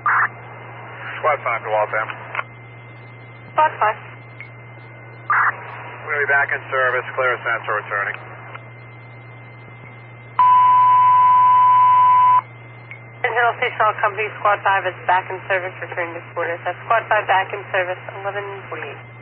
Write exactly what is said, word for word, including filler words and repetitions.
Squad five to Waltham. Squad five. We're going to be back in service. Clear ascent, so returning. Internal Station All Company, Squad five is back in service, returning to quarters. That's Squad five back in service, eleven forty-eight.